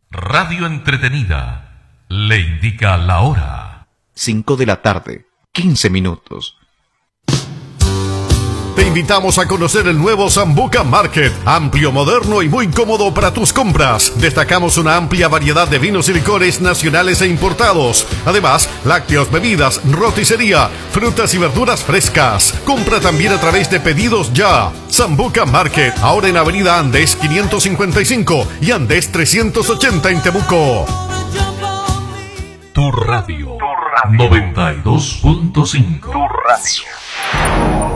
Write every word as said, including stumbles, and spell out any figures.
Radio entretenida le indica la hora. cinco de la tarde, quince minutos. Te invitamos a conocer el nuevo Sambuca Market, amplio, moderno y muy cómodo para tus compras. Destacamos una amplia variedad de vinos y licores nacionales e importados. Además, lácteos, bebidas, roticería, frutas y verduras frescas. Compra también a través de Pedidos Ya. Sambuca Market, ahora en Avenida Andes quinientos cincuenta y cinco y Andes trescientos ochenta en Temuco. Tu radio, tu radio. noventa y dos punto cinco. Tu radio.